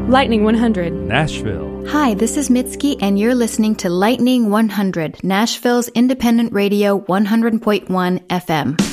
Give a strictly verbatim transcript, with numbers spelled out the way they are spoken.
Lightning one hundred. Nashville. Hi, this is Mitski, and you're listening to Lightning one hundred, Nashville's independent radio one hundred point one F M.